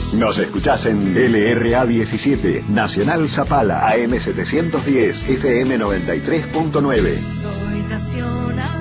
Nos escuchás en LRA 17, Nacional Zapala, AM 710, FM 93.9. Soy Nacional.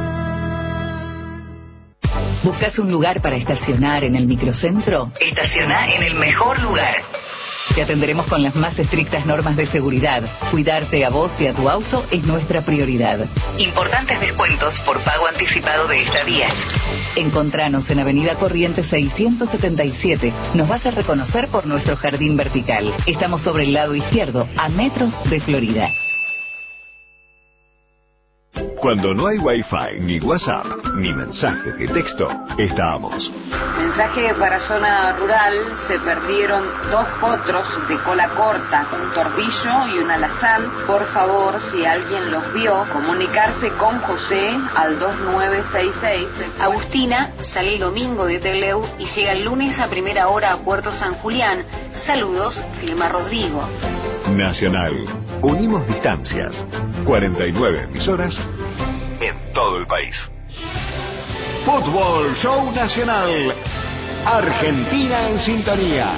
¿Buscas un lugar para estacionar en el microcentro? Estaciona en el mejor lugar. Te atenderemos con las más estrictas normas de seguridad. Cuidarte a vos y a tu auto es nuestra prioridad. Importantes descuentos por pago anticipado de estadías. Encontranos en Avenida Corrientes 677. Nos vas a reconocer por nuestro jardín vertical. Estamos sobre el lado izquierdo, a metros de Florida. Cuando no hay Wi-Fi, ni WhatsApp, ni mensajes de texto, estamos. Mensaje para zona rural: se perdieron 2 potros de cola corta, un tordillo y un alazán. Por favor, si alguien los vio, comunicarse con José al 2966. Agustina sale el domingo de Trelew y llega el lunes a primera hora a Puerto San Julián. Saludos, firma Rodrigo. Nacional. Unimos distancias. 49 emisoras en todo el país. Fútbol Show Nacional. Argentina en sintonía.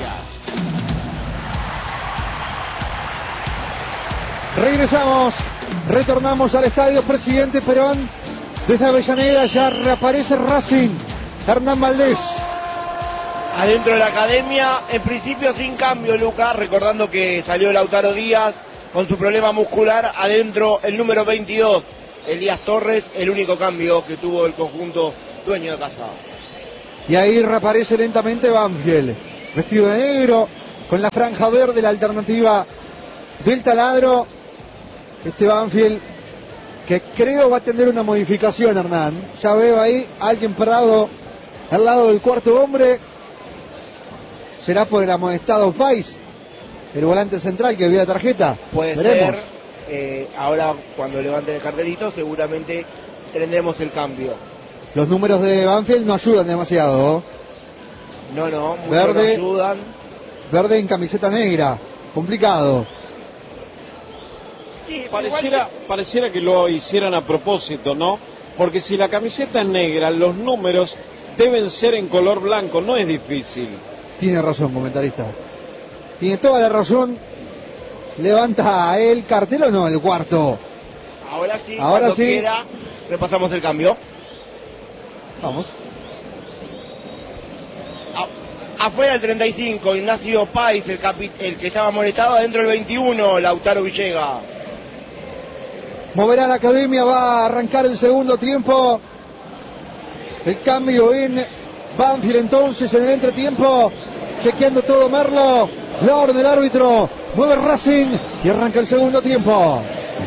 Retornamos al estadio Presidente Perón. Desde Avellaneda ya reaparece Racing. Hernán Valdés. Adentro de la academia, en principio sin cambio, Lucas, recordando que salió Lautaro Díaz con su problema muscular. Adentro el número 22, Elías Torres, el único cambio que tuvo el conjunto dueño de casa. Y ahí reaparece lentamente Banfield, vestido de negro, con la franja verde, la alternativa del taladro. Este Banfield que creo va a tener una modificación, Hernán. Ya veo ahí alguien parado al lado del cuarto hombre. ¿Será por el amonestado Faiz, el volante central que vio la tarjeta? Puede Veremos. ser. Ahora cuando levanten el cartelito seguramente tendremos el cambio. Los números de Banfield no ayudan demasiado. No, mucho Verde, no ayudan. Verde en camiseta negra, complicado. Sí, pareciera que lo hicieran a propósito, ¿no? Porque si la camiseta es negra, los números deben ser en color blanco, no es difícil. Tiene razón, comentarista. Tiene toda la razón. ¿Levanta el cartel o no, el cuarto? Ahora sí, ahora cuando sí. quiera, repasamos el cambio. Vamos. Afuera el 35, Ignacio Páez, el que estaba molestado. Adentro el 21, Lautaro Villegas. Moverá la academia, va a arrancar el segundo tiempo. El cambio en Banfield entonces en el entretiempo. Chequeando todo Merlo. La orden del árbitro. Mueve Racing y arranca el segundo tiempo.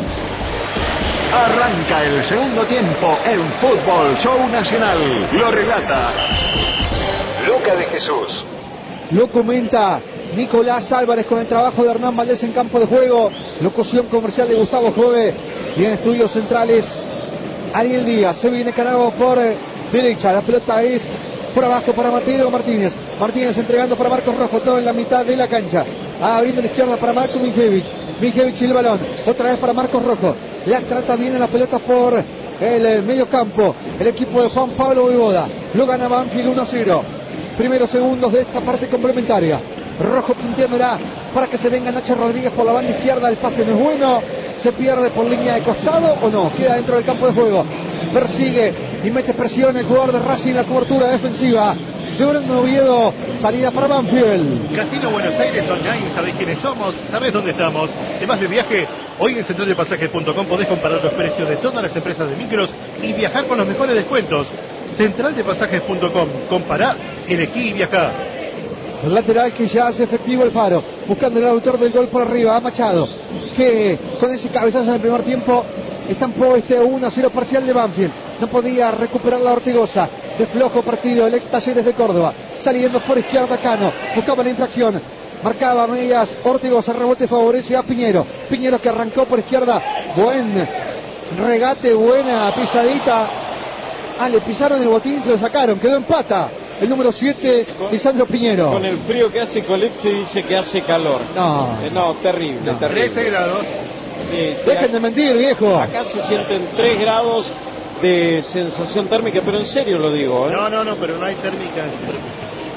Arranca el segundo tiempo en Fútbol Show Nacional. Lo relata Luca de Jesús. Lo comenta Nicolás Álvarez con el trabajo de Hernán Valdés en campo de juego. Locución comercial de Gustavo Jove. Y en estudios centrales Ariel Díaz. Se viene Carago por derecha. La pelota es por abajo para Mateo Martínez. Martínez entregando para Marcos Rojo. Todo en la mitad de la cancha. Abriendo la izquierda para Marco Mijevich. Mijevich y el balón. Otra vez para Marcos Rojo. La trata bien en la pelota por el medio campo. El equipo de Juan Pablo Voivoda. Lo gana Banfield 1-0. Primeros segundos de esta parte complementaria. Rojo pinteándola para que se venga Nacho Rodríguez por la banda izquierda. El pase no es bueno. Se pierde por línea de costado o no. Queda dentro del campo de juego. Persigue y mete presión el jugador de Racing. La cobertura defensiva de Brandon Oviedo. Salida para Banfield. Casino Buenos Aires Online. ¿Sabés quiénes somos? ¿Sabés dónde estamos? Además de viaje, hoy en centraldepasajes.com podés comparar los precios de todas las empresas de micros y viajar con los mejores descuentos. Centraldepasajes.com. Compará, elegí y viajá. El lateral que ya hace efectivo el Faro, buscando el autor del gol por arriba, a Machado, que con ese cabezazo en el primer tiempo estampó este 1-0 parcial de Banfield. No podía recuperar la Ortigosa. De flojo partido el ex Talleres de Córdoba. Saliendo por izquierda Cano, buscaba la infracción. Marcaba medias Ortigosa, rebote favorece a Piñero. Piñero que arrancó por izquierda. Buen regate, buena pisadita. Le pisaron el botín, se lo sacaron, quedó en pata. El número 7, Lisandro Piñero. Con el frío que hace Colepse dice que hace calor. No, terrible, no. terrible. 13 grados. Sí, Dejen de mentir, viejo. Acá se sienten 3 grados de sensación térmica, pero en serio lo digo, ¿eh? No, pero no hay térmica en superficie.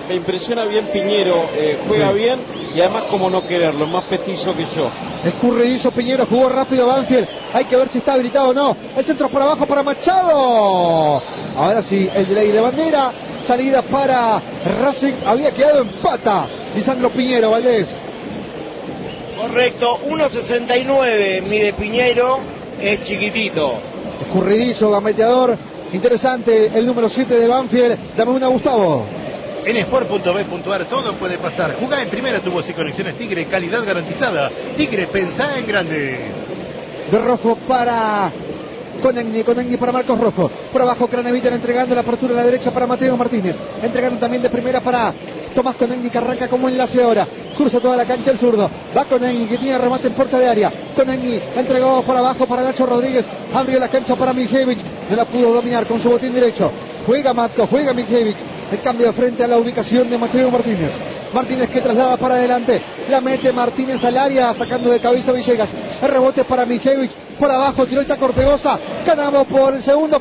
me impresiona bien Piñero, juega bien y además como no quererlo, es más petizo que yo. Escurridizo Piñero, jugó rápido Banfield, hay que ver si está habilitado o no. El centro por abajo para Machado. Ahora sí, el delay de bandera, salida para Racing, había quedado en pata Lisandro Piñero, Valdés. Correcto, 1.69 mide Piñero, es chiquitito. Escurridizo, gambeteador, interesante el número 7 de Banfield. Dame una, Gustavo. En sport.b.ar todo puede pasar. Jugá en primera, tubos y conexiones Tigre, calidad garantizada. Tigre, pensá en grande. De Rojo para Conegni para Marcos Rojo. Por abajo Craneviter entregando la apertura a la derecha para Mateo Martínez. Entregando también de primera para Tomás Conegni, que arranca como enlace ahora. Cruza toda la cancha el zurdo. Va Conegni, que tiene remate en puerta de área. Conegni entregó por abajo para Nacho Rodríguez. Abrió la cancha para Mijevich. No la pudo dominar con su botín derecho. Juega Matko, juega Mijevich. El cambio de frente a la ubicación de Mateo Martínez. Martínez que traslada para adelante. La mete Martínez al área, sacando de cabeza Villegas. El rebote para Mijevich. Por abajo tiró esta Cortegoza. Ganamos por el segundo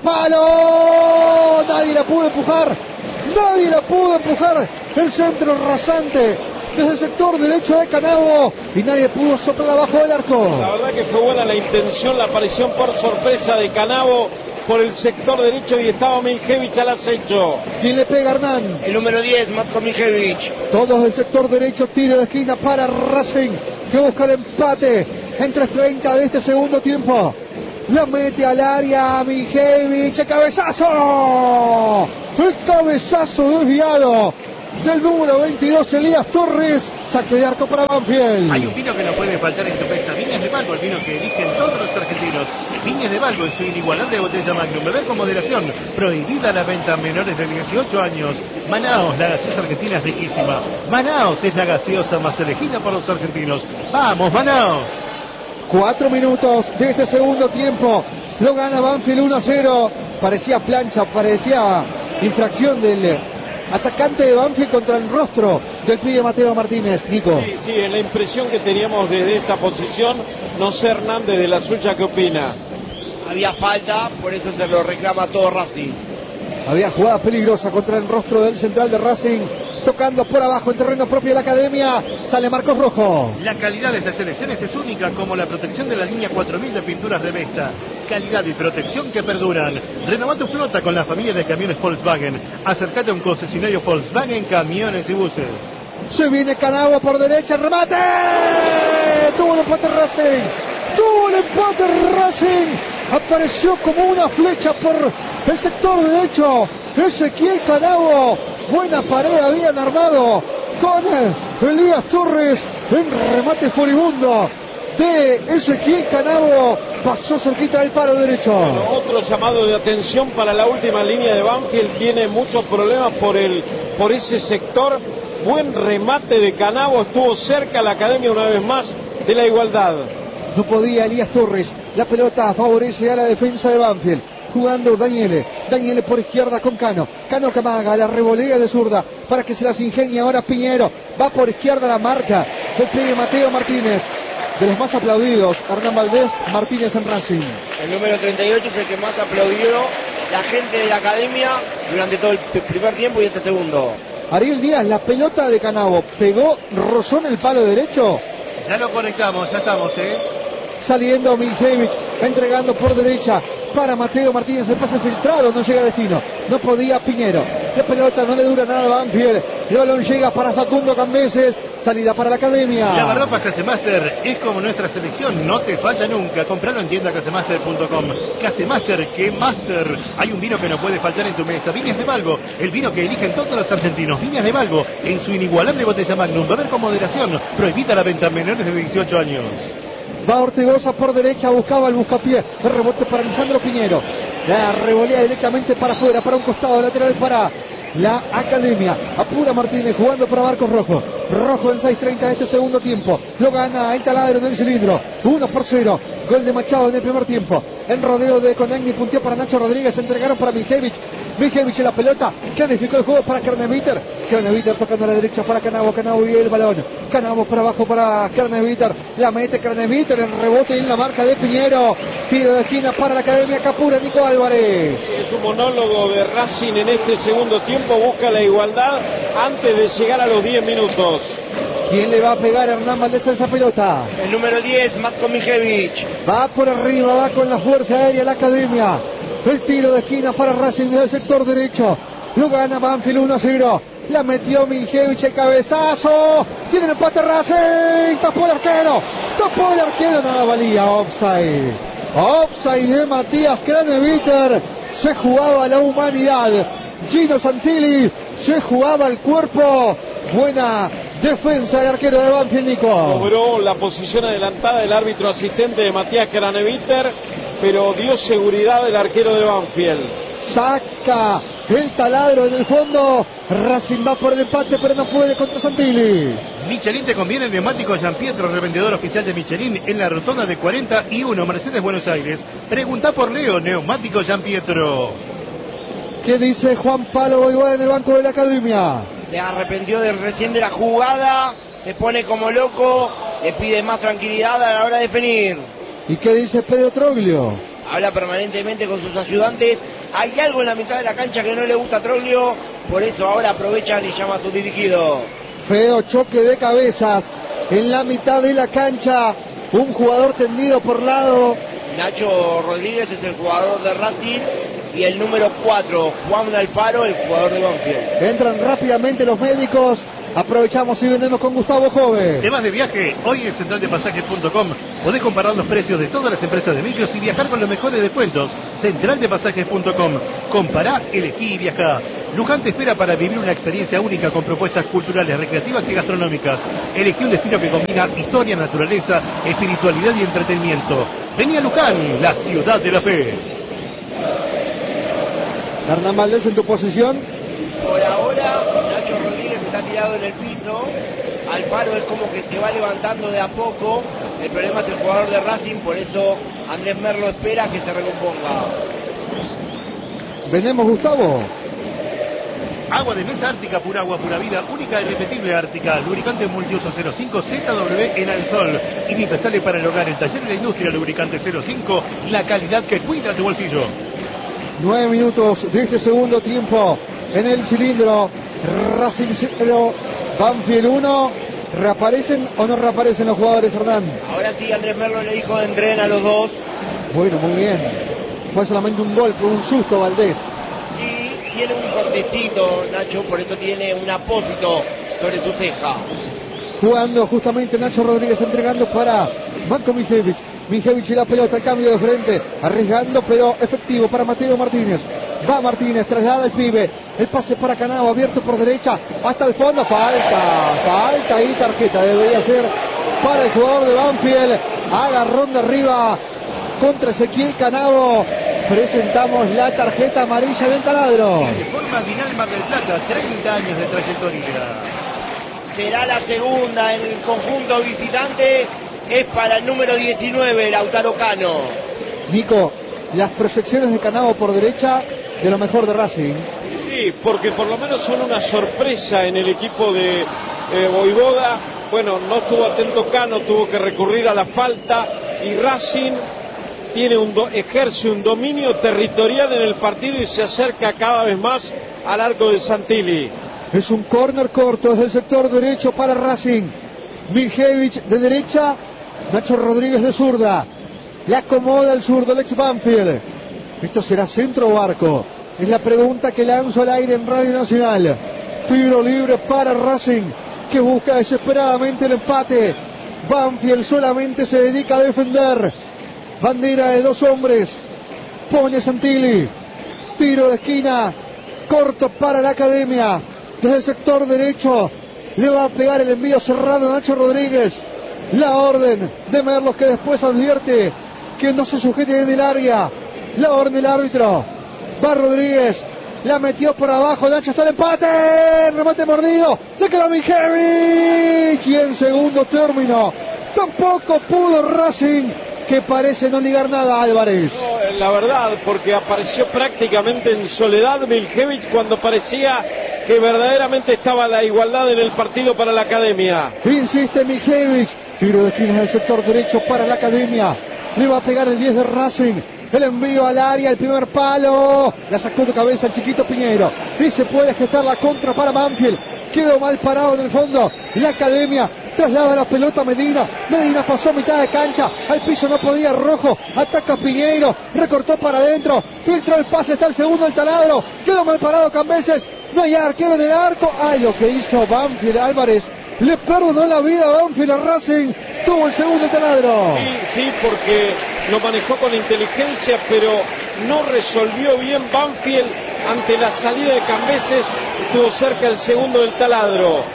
palo. Nadie la pudo empujar. Nadie la pudo empujar. El centro rasante desde el sector derecho de Canavo. Y nadie pudo soplar abajo del arco. La verdad que fue buena la intención, la aparición por sorpresa de Canavo por el sector derecho y estaba Mijevich al acecho. ¿Quién le pega, Hernán? El número 10, Matko Mijevich. Todos del sector derecho, tiro de esquina para Racing, que busca el empate en 3:30 de este segundo tiempo. La mete al área Mijevich, ¡el cabezazo! El cabezazo desviado del número 22, Elías Torres. Saque de arco para Banfield. Hay un vino que no puede faltar en tu mesa. Viñas de Balbo, el vino que eligen todos los argentinos. Viñas de Balbo en su inigualable botella Magnum. Beber con moderación. Prohibida la venta a menores de 18 años. Manaos, la gaseosa argentina es riquísima. Manaos es la gaseosa más elegida por los argentinos. ¡Vamos, Manaos! 4 minutos de este segundo tiempo. Lo gana Banfield 1-0. Parecía plancha, parecía infracción del atacante de Banfield contra el rostro del pibe Mateo Martínez. Nico. Sí, la impresión que teníamos desde esta posición. No sé, Hernández, de la suya, ¿qué opina? Había falta, por eso se lo reclama todo Racing. Había jugada peligrosa contra el rostro del central de Racing. Tocando por abajo en terreno propio de la academia. Sale Marcos Rojo. La calidad de estas selecciones es única, como la protección de la línea 4000 de pinturas de Vesta. Calidad y protección que perduran. Renova tu flota con la familia de camiones Volkswagen. Acércate a un concesionario Volkswagen, camiones y buses. Se viene Canavo por derecha. ¡Remate! Tuvo el empate Racing. Tuvo el empate Racing. Apareció como una flecha por el sector derecho. Ezequiel Canavo. Buena pared habían armado con Elías Torres en remate furibundo de Ezequiel Canavo. Pasó cerquita del palo derecho. Bueno, otro llamado de atención para la última línea de Banfield. Tiene muchos problemas por ese sector. Buen remate de Canavo. Estuvo cerca la academia una vez más de la igualdad. No podía Elías Torres. La pelota favorece a la defensa de Banfield. Jugando Daniele por izquierda con Cano que amaga, la revolea de zurda para que se las ingenie ahora Piñero. Va por izquierda, la marca del pibe Mateo Martínez. De los más aplaudidos, Hernán Valdés Martínez en Racing. El número 38 es el que más aplaudió la gente de la academia durante todo el primer tiempo y este segundo. Ariel Díaz, la pelota de Canavo pegó, rozó en el palo derecho. Ya lo conectamos, ya estamos, Saliendo Mijevich, entregando por derecha para Mateo Martínez, el pase filtrado, no llega a destino, no podía Piñero, la pelota no le dura nada a Banfield, el balón llega para Facundo Cambeses, salida para la academia. La Barropa Casemaster es como nuestra selección, no te falla nunca, compralo en tienda casemaster.com. Casemaster, que master, hay un vino que no puede faltar en tu mesa, Viñas de Balbo, el vino que eligen todos los argentinos, Viñas de Balbo, en su inigualable botella Magnum, beber con moderación, prohibida la venta a menores de 18 años. Va Ortegoza por derecha, buscaba el buscapié. El rebote para Lisandro Piñero. La revolea directamente para afuera, para un costado lateral para la academia. Apura Martínez jugando para Marcos Rojo. Rojo en 6:30 de este segundo tiempo. Lo gana el taladro del cilindro. 1-0. Gol de Machado en el primer tiempo. En rodeo de Conegni, punteó para Nacho Rodríguez. Entregaron para Mijevich. Mijevich en la pelota, clarificó el juego para Kraneviter. Kraneviter tocando a la derecha para Canavo. Canavo y el balón. Canavo para abajo para Kraneviter. La mete Kraneviter en rebote y en la marca de Piñero. Tiro de esquina para la Academia Capura, Nico Álvarez. Es un monólogo de Racing en este segundo tiempo. Busca la igualdad antes de llegar a los 10 minutos. ¿Quién le va a pegar a Hernán Valdés a esa pelota? El número 10, Matko Mijevich. Va por arriba, va con la fuerza aérea la Academia. El tiro de esquina para Racing desde el sector derecho. Lo gana Banfield 1-0. La metió Mijevich, el cabezazo. Tiene el empate Racing. Tapó el arquero. Nada valía. Offside. Offside de Matías Kraneviter. Se jugaba la humanidad. Gino Santilli se jugaba el cuerpo. Buena defensa del arquero de Banfield, Nico. Cobró la posición adelantada del árbitro asistente de Matías Kraneviter, pero dio seguridad del arquero de Banfield. Saca el taladro en el fondo. Racing va por el empate, pero no puede contra Santilli. Michelin te conviene el neumático Gianpietro, revendedor oficial de Michelin en la rotonda de 41 Mercedes Buenos Aires. Pregunta por Leo, neumático Gianpietro. ¿Qué dice Juan Palo Boivoda en el banco de la Academia? Se arrepintió recién de la jugada, se pone como loco, le pide más tranquilidad a la hora de definir. ¿Y qué dice Pedro Troglio? Habla permanentemente con sus ayudantes. Hay algo en la mitad de la cancha que no le gusta a Troglio, por eso ahora aprovechan y llama a su dirigido. Feo choque de cabezas en la mitad de la cancha. Un jugador tendido por lado. Nacho Rodríguez es el jugador de Racing y el número 4, Juan Alfaro, el jugador de Banfield. Entran rápidamente los médicos. Aprovechamos y vendemos con Gustavo Jove. ¿Te vas de viaje? Hoy en centraldepasajes.com podés comparar los precios de todas las empresas de micros y viajar con los mejores descuentos. Centraldepasajes.com. Compará, elegí y viajá. Luján te espera para vivir una experiencia única con propuestas culturales, recreativas y gastronómicas. Elegí un destino que combina historia, naturaleza, espiritualidad y entretenimiento. Vení a Luján, la ciudad de la fe. Hernán Valdés en tu posición. Por ahora, Nacho Rodríguez está tirado en el piso. Alfaro es como que se va levantando de a poco. El problema es el jugador de Racing, por eso Andrés Merlo espera que se recomponga. Vendemos, Gustavo. Agua de mesa Ártica, pura agua, pura vida, única y repetible Ártica. Lubricante multiuso 05 ZW en Alsol. Indispensable para el hogar, el taller de la industria, lubricante 05, la calidad que cuida tu bolsillo. 9 minutos de este segundo tiempo en el cilindro. Racing 0, Banfield 1. ¿Reaparecen o no reaparecen los jugadores, Hernán? Ahora sí, Andrés Merlo le dijo de entrenar a los dos. Bueno, muy bien. Fue solamente un golpe, un susto, Valdés. Sí, tiene un cortecito, Nacho, por eso tiene un apósito sobre su ceja. Jugando justamente Nacho Rodríguez, entregando para Matko Mijevich. Mijevich y la pelota, el cambio de frente, arriesgando pero efectivo para Mateo Martínez. Va Martínez, traslada el pibe, el pase para Canavo, abierto por derecha, hasta el fondo, falta y tarjeta, debería ser para el jugador de Banfield. Agarrón de arriba contra Ezequiel Canavo. Presentamos la tarjeta amarilla del taladro. De forma Dinal Mar del Plata, 30 años de trayectoria. Será la segunda en el conjunto visitante. Es para el número 19, Lautaro Cano. Nico, las proyecciones de Canavo por derecha, de lo mejor de Racing. Sí, porque por lo menos son una sorpresa en el equipo de Boivoda. Bueno, no estuvo atento Cano, tuvo que recurrir a la falta y Racing ejerce un dominio territorial en el partido y se acerca cada vez más al arco de Santilli. Es un córner corto desde el sector derecho para Racing. Mijevich de derecha, Nacho Rodríguez de zurda. Le acomoda el zurdo, el ex Banfield. ¿Esto será centro o arco? Es la pregunta que lanzo al aire en Radio Nacional. Tiro libre para Racing, que busca desesperadamente el empate. Banfield solamente se dedica a defender. Bandera de dos hombres. Pone Santilli. Tiro de esquina. Corto para la Academia. Desde el sector derecho. Le va a pegar el envío cerrado a Nacho Rodríguez. La orden de Merlos, que después advierte que no se sujete en el área. La orden del árbitro. Va Rodríguez. La metió por abajo. Nacho, está el empate. Remate mordido. Le quedó Mijevich. Y en segundo término tampoco pudo Racing que parece no ligar nada, Álvarez. No, la verdad, porque apareció prácticamente en soledad Miljevic cuando parecía que verdaderamente estaba la igualdad en el partido para la Academia. Insiste Miljevic, tiro de esquina del sector derecho para la Academia. Le va a pegar el 10 de Racing. El envío al área, el primer palo. La sacó de cabeza el chiquito Piñeiro. Y se puede gestar la contra para Banfield. Quedó mal parado en el fondo. La Academia traslada la pelota a Medina. Medina pasó mitad de cancha. Al piso no podía Rojo. Ataca Piñeiro. Recortó para adentro. Filtró el pase. Está el segundo el taladro. Quedó mal parado Cambeses. No hay arquero en el arco. Ay, lo que hizo Banfield, Álvarez. Le perdonó la vida a Banfield a Racing. Tuvo el segundo taladro. Sí, porque lo manejó con inteligencia, pero no resolvió bien Banfield ante la salida de Cambeses. Estuvo cerca el segundo del taladro.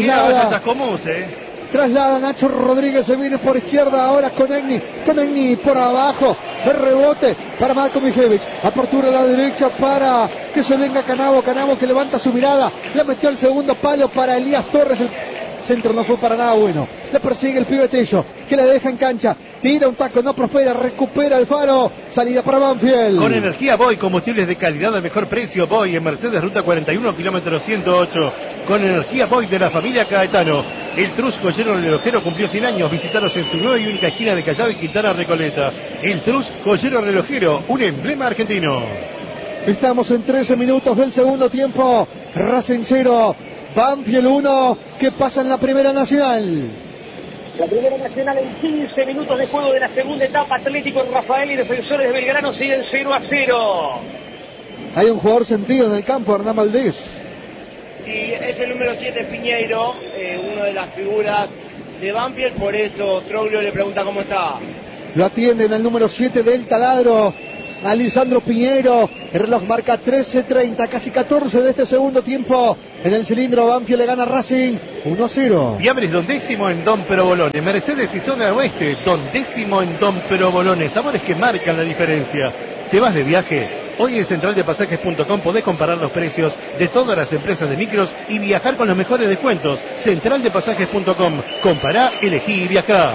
Traslada Nacho Rodríguez, se viene por izquierda ahora con Egni por abajo, el rebote para Marco Miljevic, apertura a la derecha para que se venga Canavo que levanta su mirada, le metió el segundo palo para Elías Torres, el centro no fue para nada bueno, le persigue el pibe Tello, que le deja en cancha, tira un taco, no prospera, recupera el Faro, salida para Banfield. Con energía Boy, combustibles de calidad al mejor precio, Boy en Mercedes Ruta 41, kilómetro 108, con energía Boy de la familia Caetano. El Trus Joyero Relojero cumplió 100 años, visitaros en su nueva y única esquina de Callao y Quintana Recoleta. El Trus Joyero Relojero, un emblema argentino. Estamos en 13 minutos del segundo tiempo, Racing 0, Banfield 1, que pasa en la Primera Nacional. La Primera Nacional en 15 minutos de juego de la segunda etapa. Atlético Rafael y Defensores de Belgrano siguen 0-0. Hay un jugador sentido en el campo, Hernán Valdés. Sí, es el número 7 Piñeiro, una de las figuras de Banfield, por eso Troglio le pregunta cómo está. Lo atienden al número 7 del taladro, a Lisandro Piñeiro. El reloj marca 13:30, casi 14 de este segundo tiempo. En el cilindro Banfield le gana Racing 1-0. Fiambres Don Décimo en Don Provolone. Mercedes y Zona Oeste, Don Décimo en Don Provolone. Sabores que marcan la diferencia. ¿Te vas de viaje? Hoy en centraldepasajes.com podés comparar los precios de todas las empresas de micros y viajar con los mejores descuentos. Centraldepasajes.com. Compará, elegí y viajá.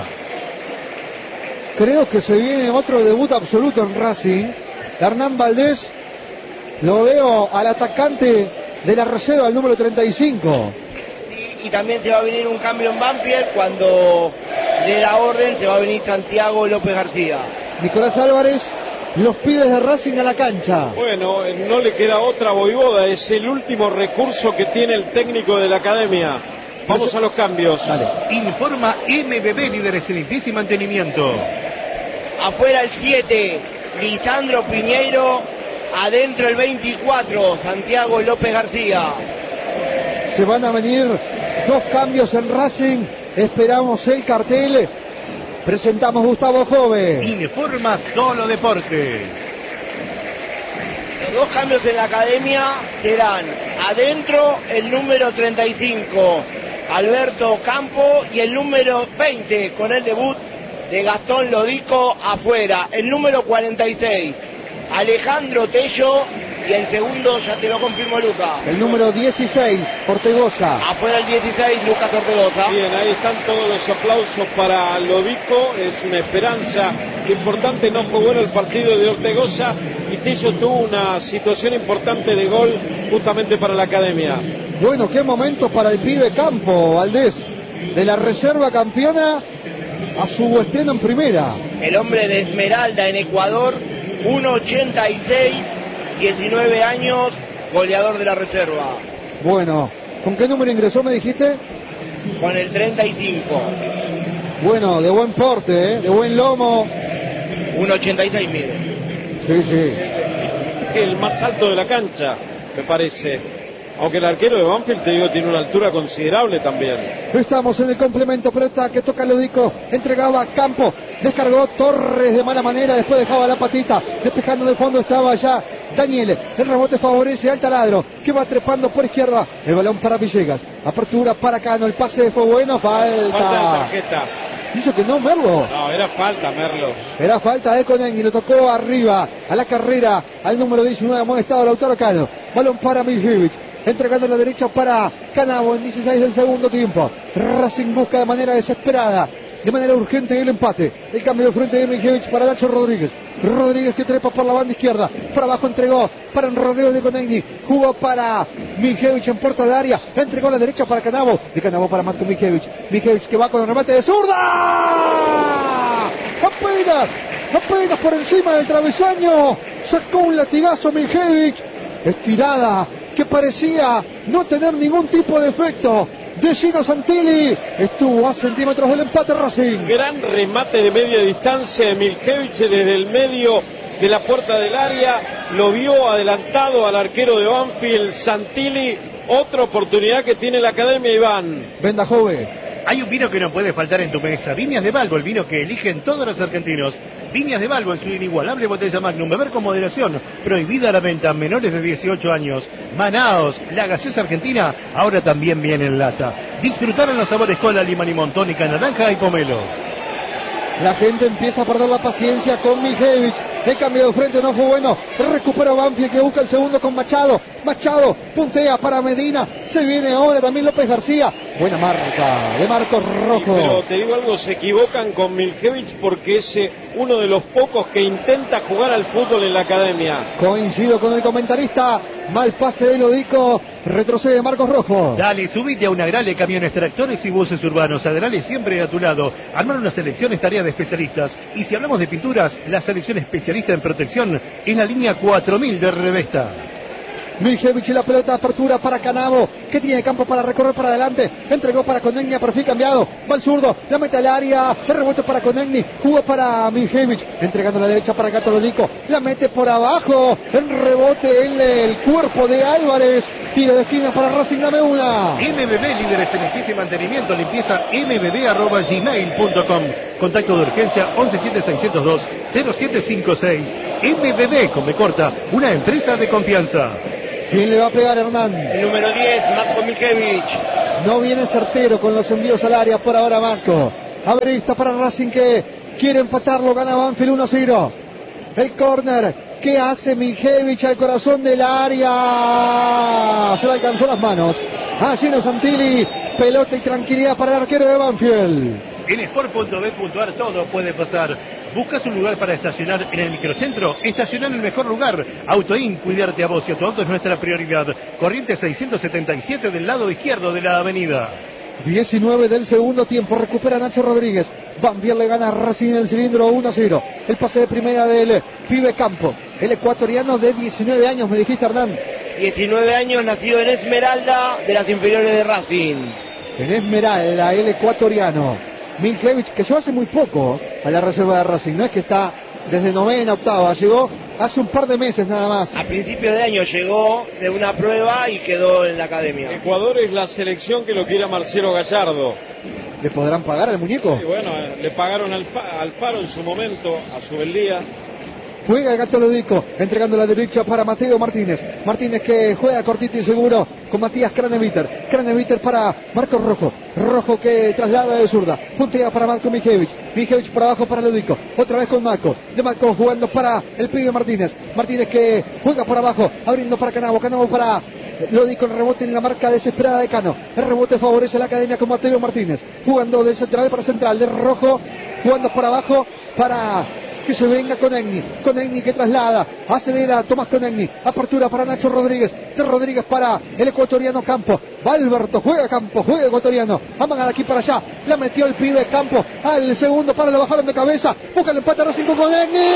Creo que se viene otro debut absoluto en Racing. Hernán Valdés, lo veo al atacante de la reserva, el número 35. Y también se va a venir un cambio en Banfield cuando de la orden se va a venir Santiago López García. Nicolás Álvarez, los pibes de Racing a la cancha. Bueno, no le queda otra, Voivoda, es el último recurso que tiene el técnico de la Academia. Vamos a los cambios. Dale. Informa MBB, líderes en limpieza y mantenimiento. Afuera el 7, Lisandro Piñeiro. Adentro el 24, Santiago López García. Se van a venir dos cambios en Racing. Esperamos el cartel. Presentamos Gustavo Jove. Informa Solo Deportes. Los dos cambios en la Academia serán adentro el número 35, Alberto Campo, y el número 20 con el debut de Gastón Lodico afuera. El número 46, Alejandro Tello, y el segundo ya te lo confirmó Lucas. El número 16, Ortegoza. Afuera el 16, Lucas Ortegoza. Bien, ahí están todos los aplausos para Lodico, es una esperanza importante, no fue bueno el partido de Ortegoza y Tello tuvo una situación importante de gol justamente para la Academia. Bueno, qué momento para el pibe Campo, Valdés, de la reserva campeona a su estreno en primera. El hombre de Esmeralda en Ecuador, 1.86, 19 años, goleador de la reserva. Bueno, ¿con qué número ingresó, me dijiste? Con el 35. Bueno, de buen porte, de buen lomo. 1.86 mide. Sí, sí. El más alto de la cancha, me parece. Aunque el arquero de Banfield, te digo, tiene una altura considerable también. Estamos en el complemento, pero está que toca Lodico, entregaba a Campo, descargó Torres de mala manera, después dejaba la patita, despejando de fondo estaba ya Daniel, el rebote favorece al taladro, que va trepando por izquierda, el balón para Villegas, apertura para Cano, el pase fue bueno, falta de tarjeta. Dice que no, Merlo. No, era falta, Merlo. Era falta de Conengui, lo tocó arriba, a la carrera, al número 19, amonestado Lautaro Cano, balón para Miljevic. Entregando a la derecha para Canavo en 16 del segundo tiempo. Racing busca de manera desesperada de manera urgente el empate. El cambio de frente de Mijevich para Nacho Rodríguez. Rodríguez que trepa por la banda izquierda. Para abajo entregó para un rodeo de Konechny. Jugó para Mijevich en puerta de área. Entregó a la derecha para Canavo. De Canavo para Matko Mijevich. Mijevich que va con el remate de zurda. Apenas por encima del travesaño. Sacó un latigazo Mijevich. Estirada que parecía no tener ningún tipo de efecto. De Gino Santilli, estuvo a centímetros del empate Racing. Gran remate de media distancia de Mijevich desde el medio de la puerta del área, lo vio adelantado al arquero de Banfield, Santilli. Otra oportunidad que tiene la Academia, Iván. Venda Jove. Hay un vino que no puede faltar en tu mesa. Viñas de Balbo, el vino que eligen todos los argentinos. Viñas de Balbo en su inigualable botella Magnum. Beber con moderación. Prohibida la venta a menores de 18 años. Manaos, la gaseosa argentina, ahora también viene en lata. Disfrutar en los sabores cola, limón y tónica, naranja y pomelo. La gente empieza a perder la paciencia con Mijevich. El cambio de frente no fue bueno. Recupera Banfield que busca el segundo con Machado. Machado puntea para Medina. Se viene ahora también López García. Buena marca de Marcos Rojo. Pero te digo algo, se equivocan con Mijevich porque es uno de los pocos que intenta jugar al fútbol en la Academia. Coincido con el comentarista. Mal pase de Lodico. Retrocede Marcos Rojo. Dale, subite a una Agrale, camiones, tractores y buses urbanos. Agrale siempre a tu lado. Armar una selección es tarea de especialistas. Y si hablamos de pinturas, la selección especialista en protección es la línea 4000 de Revesta. Mijevich y la pelota de apertura para Canavo, que tiene campo para recorrer para adelante. Entregó para Konechny, perfil cambiado. Va el zurdo, la mete al área. El rebote para Konechny, jugó para Mijevich. Entregando a la derecha para Gato Lodico. La mete por abajo. El rebote en el cuerpo de Álvarez. Tiro de esquina para Racing, dame una. MBB, líderes en limpieza y mantenimiento. Limpieza mbb@gmail.com. Contacto de urgencia 117602-0756. MBB, con B corta, una empresa de confianza. ¿Quién le va a pegar, Hernán? El número 10, Matko Mijevich. No viene certero con los envíos al área por ahora Marco. Averista para Racing que quiere empatarlo, gana Banfield 1-0. El córner que hace Mijevich al corazón del área. Se le alcanzó las manos a Gino Santilli. Pelota y tranquilidad para el arquero de Banfield. En sport.b.ar todo puede pasar. ¿Buscas un lugar para estacionar en el microcentro? Estacionar en el mejor lugar. Autoin, cuidarte a vos y a tu auto es nuestra prioridad. Corriente 677 del lado izquierdo de la avenida. 19 del segundo tiempo, recupera Nacho Rodríguez. Banfield le gana a Racing en el cilindro 1-0. El pase de primera del pibe Campo, el ecuatoriano de 19 años, me dijiste, Hernán. 19 años, nacido en Esmeralda, de las inferiores de Racing. En Esmeralda, el ecuatoriano. Mijevich, que llegó hace muy poco a la reserva de Racing, no es que está desde novena, octava, llegó hace un par de meses nada más. A principios de año llegó de una prueba y quedó en la Academia. Ecuador es la selección que lo quiere a Marcelo Gallardo. ¿Le podrán pagar al muñeco? Sí, bueno, le pagaron al Faro en su momento, a Subeldía. Juega el Gato Lodico, entregando la derecha para Mateo Martínez. Martínez que juega cortito y seguro con Matías Craneviter. Craneviter para Marcos Rojo. Rojo que traslada de zurda. Puntea para Matko Mijevich. Mijevich por abajo para Lodico. Otra vez con Matko. De Matko jugando para el pibe Martínez. Martínez que juega por abajo, abriendo para Canavo. Canavo para Lodico, el rebote en la marca desesperada de Cano. El rebote favorece a la Academia con Mateo Martínez. Jugando de central para central. De Rojo jugando por abajo para que se venga Konechny. Konechny que traslada, acelera Tomás Konechny. Apertura para Nacho Rodríguez. De Rodríguez para el ecuatoriano Campos. Va Alberto, juega Campos, juega ecuatoriano. Amaga de aquí para allá. La metió el pibe Campos. Al segundo para, lo bajaron de cabeza. Busca el empate Racing con Konechny.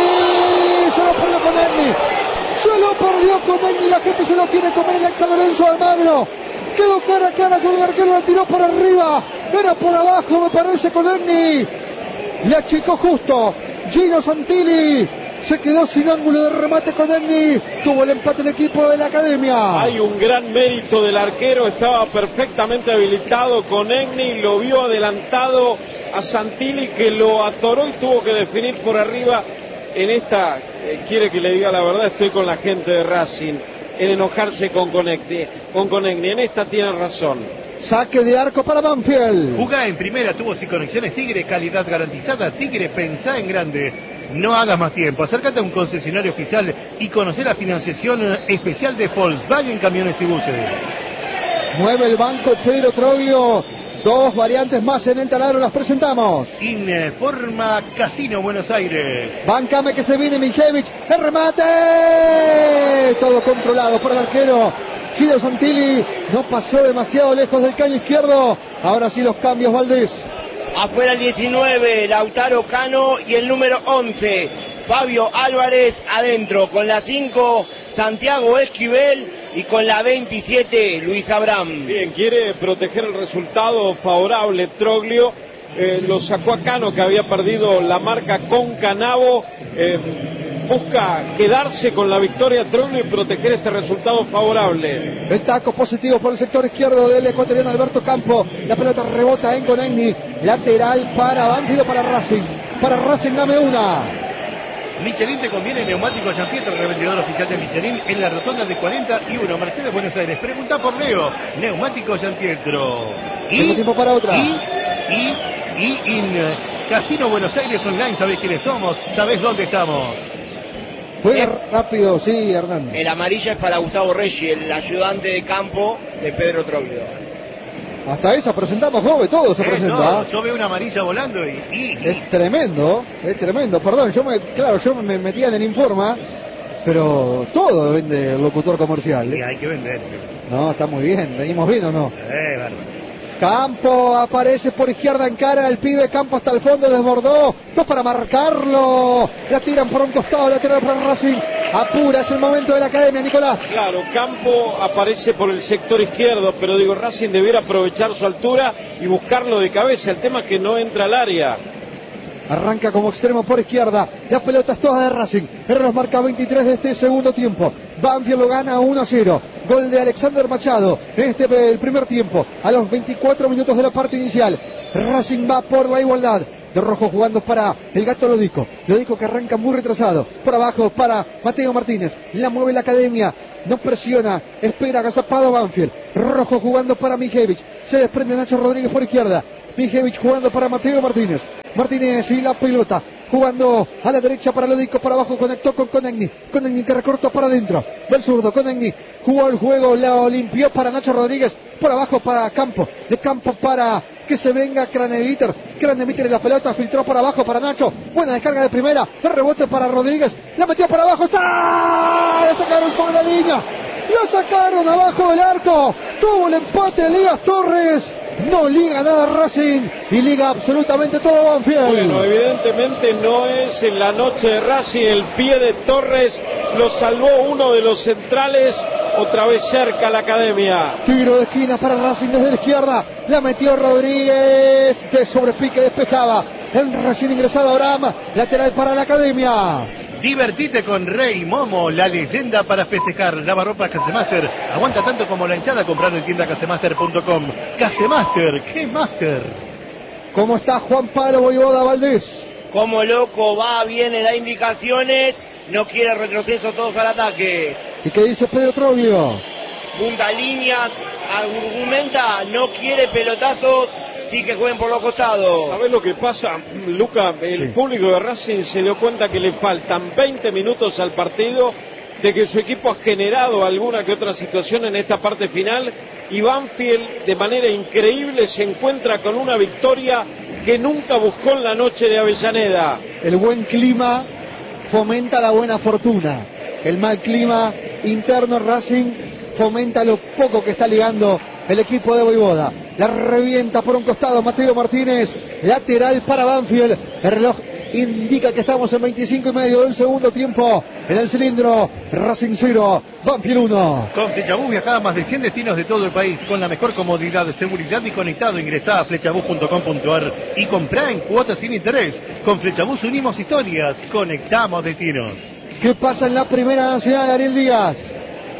Se lo perdió Konechny. Se lo perdió Konechny. La gente se lo quiere comer el ex San Lorenzo de Almagro. Quedó cara a cara con el arquero, la tiró por arriba. Era por abajo, me parece, Konechny. Le achicó justo. Gino Santilli se quedó sin ángulo de remate con Konechny. Tuvo el empate el equipo de la Academia. Hay un gran mérito del arquero, estaba perfectamente habilitado. Konechny lo vio adelantado a Santilli, que lo atoró y tuvo que definir por arriba. En esta, quiere que le diga la verdad, estoy con la gente de Racing en enojarse con Konechny. En esta tiene razón. Saque de arco para Banfield. Jugá en primera, tubos y conexiones Tigre, calidad garantizada. Tigre, pensá en grande. No hagas más tiempo, acércate a un concesionario oficial y conocer la financiación especial de Volkswagen Camiones y Buses. Mueve el banco Pedro Troglio. 2 variantes más en el taladro, las presentamos. Informa Casino Buenos Aires. Bancame que se viene Mijevich, el remate. Todo controlado por el arquero Gino Santilli, no pasó demasiado lejos del caño izquierdo. Ahora sí los cambios, Valdés. Afuera el 19, Lautaro Cano, y el número 11, Fabio Álvarez, adentro. Con la 5, Santiago Esquivel, y con la 27, Luis Abraham. Bien, quiere proteger el resultado favorable Troglio. Lo sacó a Cano, que había perdido la marca con Canavo. Busca quedarse con la victoria Troglio y proteger este resultado favorable. El taco positivo por el sector izquierdo del ecuatoriano Alberto Campo. La pelota rebota en Conegni. Lateral para Banfield o para Racing. Para Racing, dame una. Michelin te conviene, neumático Gianpietro, revendedor oficial de Michelin en la rotonda de 41, Mercedes, Buenos Aires. Pregunta por Leo, neumático Gianpietro. Tengo tiempo para otra. Y Casino Buenos Aires Online, ¿sabés quiénes somos? ¿Sabés dónde estamos? Juega rápido, sí, Hernández. El amarillo es para Gustavo Reggi, el ayudante de campo de Pedro Troglio. Hasta esa presentamos, joven, todo se presenta. No, yo veo una amarilla volando y... Es tremendo. Perdón, yo me metía en el Informa, pero todo vende el locutor comercial. Sí, hay que vender. No, está muy bien, venimos bien o no. Bárbaro. Campo aparece por izquierda, encara el pibe, Campo hasta el fondo, desbordó, 2 para marcarlo, la tiran por un costado, lateral para Racing, apura, es el momento de la academia, Nicolás. Claro, Campo aparece por el sector izquierdo, pero digo, Racing debiera aprovechar su altura y buscarlo de cabeza, el tema es que no entra al área. Arranca como extremo por izquierda. Las pelotas todas de Racing. El reloj marca 23 de este segundo tiempo. Banfield lo gana 1-0. Gol de Alexander Machado en el primer tiempo. A los 24 minutos de la parte inicial. Racing va por la igualdad. De rojo jugando para el Gato Lodico. Lodico que arranca muy retrasado. Por abajo para Mateo Martínez. La mueve la academia. No presiona. Espera agazapado Banfield. Rojo jugando para Mijevich. Se desprende Nacho Rodríguez por izquierda. Mijevich jugando para Mateo Martínez. Martínez y la pelota. Jugando a la derecha para Lodico. Por abajo conectó con Conegni. Conegni que recorta para adentro. Va el zurdo. Conegni jugó el juego. Lo limpió para Nacho Rodríguez. Por abajo para Campo. De Campo para que se venga Craneviter. Craneviter y la pelota filtró por abajo para Nacho. Buena descarga de primera. El rebote para Rodríguez. La metió para abajo. ¡Está! La sacaron sobre la línea. La sacaron abajo del arco. Tuvo el empate de Ligas Torres. No liga nada Racing y liga absolutamente todo Banfield. Bueno, evidentemente no es en la noche de Racing. El pie de Torres lo salvó uno de los centrales. Otra vez cerca la academia. Tiro de esquina para Racing desde la izquierda. La metió Rodríguez. De sobrepique despejaba. El recién ingresado Abraham. Lateral para la academia. Divertite con Rey Momo, la leyenda para festejar. Lavarropas Casemaster. Aguanta tanto como la hinchada. Comprar en tienda casemaster.com. Casemaster, ¿qué master? ¿Cómo está Juan Pablo Voivoda Valdés? Como loco, va, viene, da indicaciones. No quiere retroceso, todos al ataque. ¿Y qué dice Pedro Troglio? Punta líneas, argumenta, no quiere pelotazos. Sí, que jueguen por los costados. ¿Sabés lo que pasa, Luca? El público de Racing se dio cuenta que le faltan 20 minutos al partido, de que su equipo ha generado alguna que otra situación en esta parte final, y Banfield de manera increíble se encuentra con una victoria que nunca buscó en la noche de Avellaneda. El buen clima fomenta la buena fortuna. El mal clima interno en Racing fomenta lo poco que está ligando el equipo de Voivoda. La revienta por un costado Mateo Martínez. Lateral para Banfield. El reloj indica que estamos en 25 y medio del segundo tiempo. En el cilindro, Racing 0, Banfield 1. Con Flechabús viajá a más de 100 destinos de todo el país con la mejor comodidad, seguridad y conectado. Ingresá a flechabús.com.ar y comprá en cuotas sin interés. Con Flechabús unimos historias, conectamos destinos. ¿Qué pasa en la Primera Nacional, Ariel Díaz?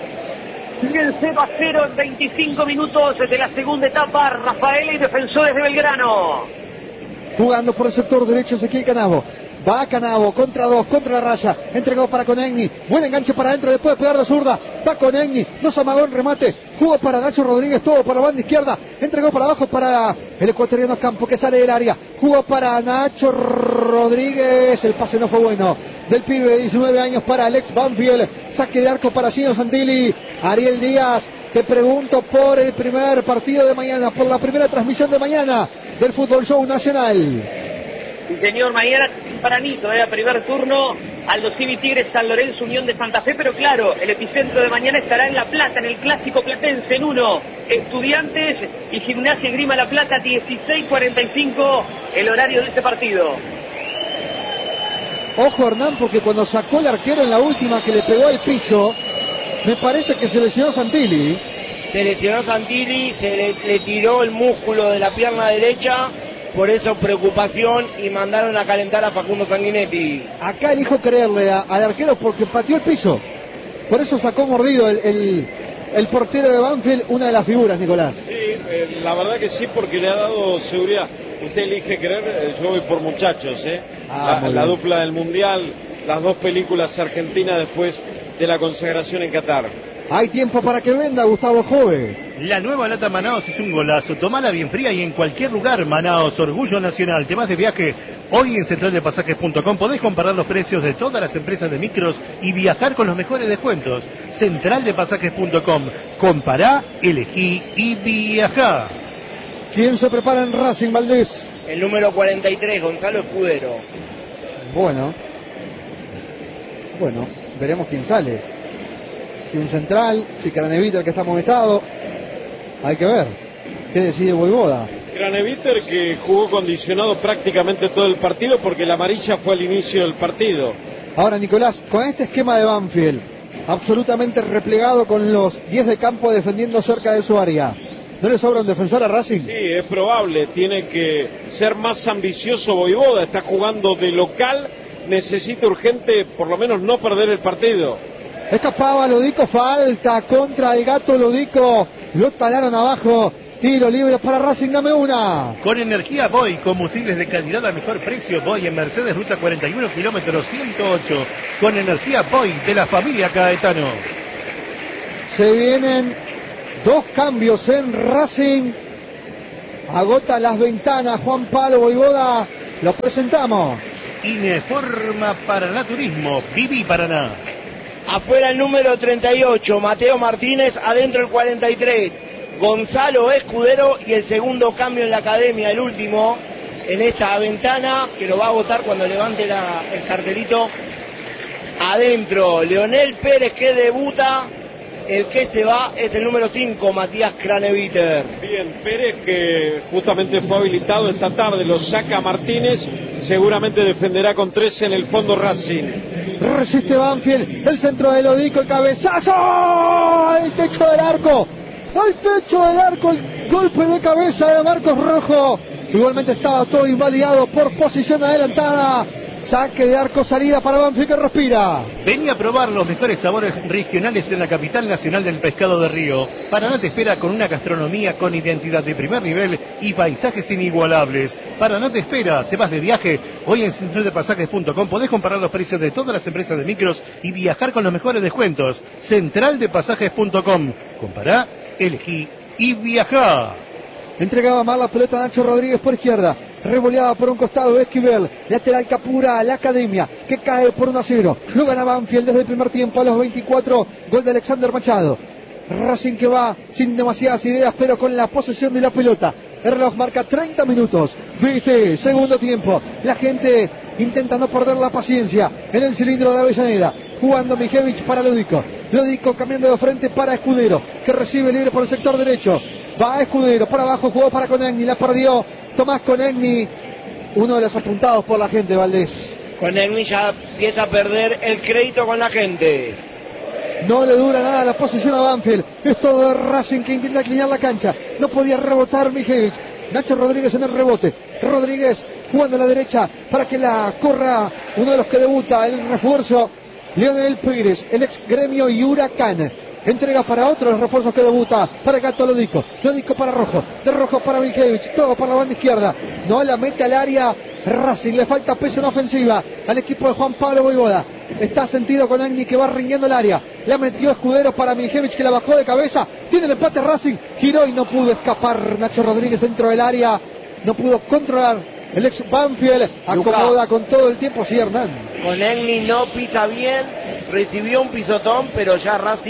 El 0-0 en 25 minutos de la segunda etapa. Rafael y Defensores de Belgrano. Jugando por el sector derecho Ezequiel Canavo. Va Canavo contra dos, contra la raya. Entregó para Conegni. Buen enganche para adentro, le puede pegar de zurda. Va Conegni, no se amagó en remate. Jugó para Nacho Rodríguez, todo por la banda izquierda. Entregó para abajo para el ecuatoriano Campo que sale del área. Jugó para Nacho Rodríguez. El pase no fue bueno. Del pibe de 19 años para Alex Banfield. Saque de arco para Gino Santilli. Ariel Díaz. Te pregunto por el primer partido de mañana, por la primera transmisión de mañana del Fútbol Show Nacional. Sí, señor, mañana tempranito, primer turno, Aldo Civi Tigres, San Lorenzo, Unión de Santa Fe, pero claro, el epicentro de mañana estará en La Plata, en el clásico platense, en 1, Estudiantes y Gimnasia Grima La Plata, 16:45, el horario de este partido. Ojo, Hernán, porque cuando sacó el arquero en la última que le pegó al piso, me parece que se lesionó Santilli. Se lesionó Santilli, le tiró el músculo de la pierna derecha, por eso preocupación, y mandaron a calentar a Facundo Sanguinetti. Acá elijo creerle al arquero porque pateó el piso. Por eso sacó mordido el portero de Banfield, una de las figuras, Nicolás. Sí, la verdad que sí, porque le ha dado seguridad. Usted elige creer, yo voy por muchachos, la dupla del Mundial, las dos películas argentinas después de la consagración en Qatar. Hay tiempo para que venda, Gustavo Jove. La nueva lata Manaos es un golazo. Tomala bien fría y en cualquier lugar. Manaos, orgullo nacional. Te vas de viaje hoy en centraldepasajes.com. Podés comparar los precios de todas las empresas de micros y viajar con los mejores descuentos. Centraldepasajes.com. Compará, elegí y viajá. ¿Quién se prepara en Racing, Valdés? El número 43, Gonzalo Escudero. Bueno, veremos quién sale. Si un central, si Craneviter, que está amonestado. Hay que ver qué decide Voivoda. Craneviter, que jugó condicionado prácticamente todo el partido porque la amarilla fue al inicio del partido. Ahora, Nicolás, con este esquema de Banfield, absolutamente replegado con los 10 de campo defendiendo cerca de su área, ¿no le sobra un defensor a Racing? Sí, es probable. Tiene que ser más ambicioso Voivoda. Está jugando de local. Necesita urgente, por lo menos, no perder el partido. Escapaba Lodico, falta contra el Gato Lodico, lo talaron abajo, tiro libre para Racing, dame una. Con energía Boy, combustibles de calidad a mejor precio, Boy en Mercedes, ruta 41, kilómetros 108, con energía Boy de la familia Caetano. Se vienen dos cambios en Racing, agota las ventanas Juan Pablo Voivoda, lo presentamos. Ineforma Paraná Turismo, Viví Paraná. Afuera el número 38, Mateo Martínez, adentro el 43, Gonzalo Escudero, y el segundo cambio en la academia, el último, en esta ventana, que lo va a agotar cuando levante el cartelito. Adentro, Leonel Pérez, que debuta. El que se va es el número 5, Matías Craneviter. Bien, Pérez, que justamente fue habilitado esta tarde, lo saca Martínez, seguramente defenderá con 13 en el fondo Racing. Resiste Banfield, el centro de Lodico, el cabezazo, al techo del arco, el golpe de cabeza de Marcos Rojo. Igualmente estaba todo invalidado por posición adelantada. Saque de arco, salida para Banfield, que respira. Vení a probar los mejores sabores regionales en la capital nacional del pescado de río. Paraná te espera con una gastronomía con identidad de primer nivel y paisajes inigualables. Paraná te espera, te vas de viaje. Hoy en centraldepasajes.com podés comparar los precios de todas las empresas de micros y viajar con los mejores descuentos. Centraldepasajes.com. Compará, elegí y viajá. Entregaba mal la pelota a Nacho Rodríguez por izquierda. Revoleada por un costado Esquivel. Lateral Capura, la academia, que cae por 1-0. Lo gana Banfield desde el primer tiempo a los 24. Gol de Alexander Machado. Racing que va sin demasiadas ideas, pero con la posesión de la pelota. El reloj marca 30 minutos de este segundo tiempo. La gente intenta no perder la paciencia en el cilindro de Avellaneda. Jugando Mijevich para Lodico. Lodico cambiando de frente para Escudero, que recibe libre por el sector derecho. Va Escudero, para abajo, jugó para Conegni, la perdió Tomás Conegni, uno de los apuntados por la gente, Valdés. Conegni ya empieza a perder el crédito con la gente. No le dura nada la posición a Banfield. Es todo de Racing que intenta inclinar la cancha. No podía rebotar Mijevich. Nacho Rodríguez en el rebote. Rodríguez jugando a la derecha para que la corra uno de los que debuta, el refuerzo Leonel Pérez, el ex Gremio y Huracán. Entrega para otro de los refuerzos que debuta para el Gato Lodico. Lodico para Rojo. De Rojo para Mijevich. Todo para la banda izquierda. No la mete al área Racing. Le falta peso en ofensiva al equipo de Juan Pablo Voivoda. Está sentido con Agni, que va rindiendo el área. La metió Escudero para Mijevich, que la bajó de cabeza. Tiene el empate Racing. Giró y no pudo escapar Nacho Rodríguez dentro del área. No pudo controlar el ex Banfield. Acomoda con todo el tiempo. Sí, Hernán. Conegni no pisa bien. Recibió un pisotón, pero ya Racing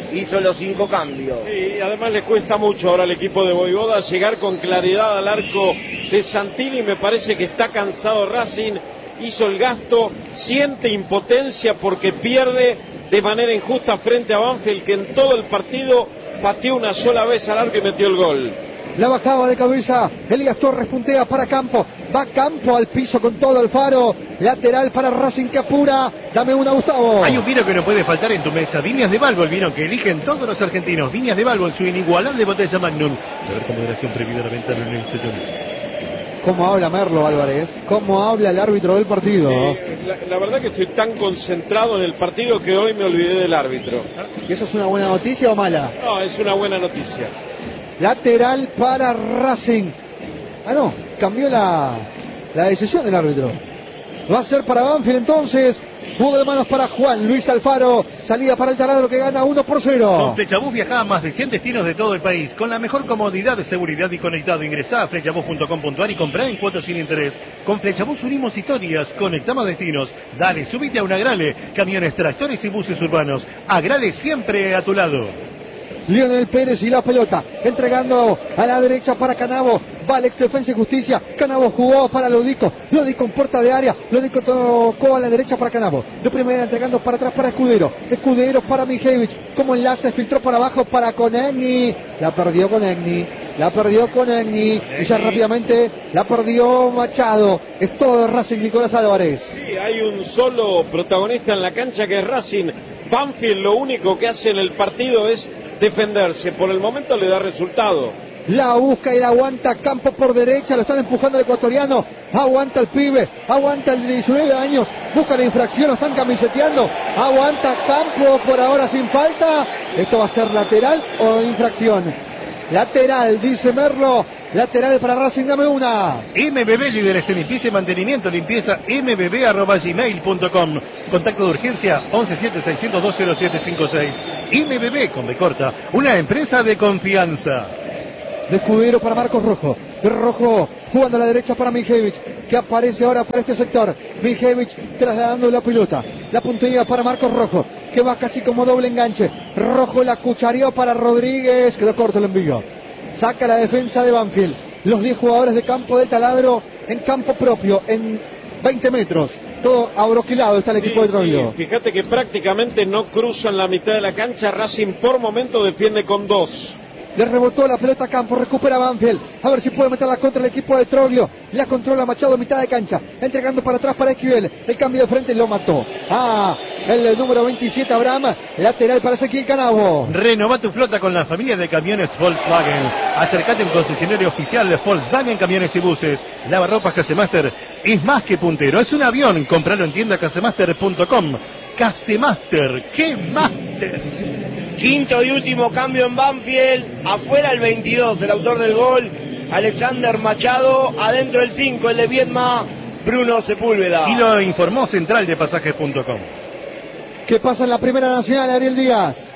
hizo los 5 cambios. Y además le cuesta mucho ahora al equipo de Voivoda llegar con claridad al arco de Santini. Me parece que está cansado Racing, hizo el gasto, siente impotencia porque pierde de manera injusta frente a Banfield, que en todo el partido pateó una sola vez al arco y metió el gol. La bajaba de cabeza, Elías Torres puntea para Campo, va Campo al piso con todo Alfaro, lateral para Racing que apura, dame una, Gustavo. Hay un vino que no puede faltar en tu mesa, Viñas de Balbo, el vino que eligen todos los argentinos, Viñas de Balbo en su inigualable botella Magnum, beber con moderación, prohibida la venta en el sello. ¿Cómo habla Merlo Álvarez? ¿Cómo habla el árbitro del partido? La verdad que estoy tan concentrado en el partido que hoy me olvidé del árbitro. ¿Y eso es una buena noticia o mala? No, es una buena noticia. Lateral para Racing. Ah, no, cambió la decisión del árbitro. Va a ser para Banfield entonces. Juego de manos para Juan Luis Alfaro. Salida para el Taladro que gana 1-0. Con Flechabús viaja a más de 100 destinos de todo el país. Con la mejor comodidad, de seguridad y conectado. Ingresá a flechabús.com.ar y comprá en cuotas sin interés. Con Flechabús unimos historias, conectamos destinos. Dale, subite a un Agrale. Camiones, tractores y buses urbanos. Agrale siempre a tu lado. Lionel Pérez y la pelota, entregando a la derecha para Canavo, va Alex Defensa y Justicia, Canavo jugó para Lodico en puerta de área, Lodico tocó a la derecha para Canavo, de primera entregando para atrás para Escudero para Mijevich, como enlace, filtró para abajo para Konechny, la perdió Konechny, y ya rápidamente la perdió Machado. Es todo de Racing, Nicolás Álvarez. Sí, hay un solo protagonista en la cancha que es Racing. Banfield lo único que hace en el partido es defenderse, por el momento le da resultado. La busca y la aguanta Campo por derecha, lo están empujando el ecuatoriano, aguanta el pibe, aguanta el de 19 años, busca la infracción, lo están camiseteando, aguanta Campo por ahora sin falta. Esto va a ser lateral o infracción. Lateral, dice Merlo. Lateral para Racing, dame una. MBB, líderes en limpieza y mantenimiento, limpieza mbb@gmail.com. Contacto de urgencia 117-602-0756. MBB con B corta, una empresa de confianza. De Escudero para Marcos Rojo. De Rojo jugando a la derecha para Mijevich, que aparece ahora para este sector. Mijevich trasladando la pelota. La puntilla para Marcos Rojo, que va casi como doble enganche. Rojo la cuchareó para Rodríguez, quedó corto el envío. Saca la defensa de Banfield. Los 10 jugadores de Campo del Taladro en campo propio, en 20 metros. Todo abroquilado está el equipo de Troilo. Sí, fíjate que prácticamente no cruzan la mitad de la cancha. Racing por momento defiende con 2. Le rebotó la pelota a Campo, recupera Banfield. A ver si puede meterla contra el equipo de Troglio. La controla Machado, mitad de cancha. Entregando para atrás para Esquivel. El cambio de frente lo mató. El número 27, Abraham. Lateral para Ezequiel Canavo. Renova tu flota con la familia de camiones Volkswagen. Acércate a un concesionario oficial de Volkswagen Camiones y Buses. Lavarropas Casemaster es más que puntero. Es un avión. Compralo en tienda casemaster.com. Casemaster. ¡Qué máster! Quinto y último cambio en Banfield. Afuera el 22, el autor del gol, Alexander Machado. Adentro el 5, el de Viedma, Bruno Sepúlveda. Y lo informó Central de Pasajes.com. ¿Qué pasa en la Primera Nacional, Ariel Díaz?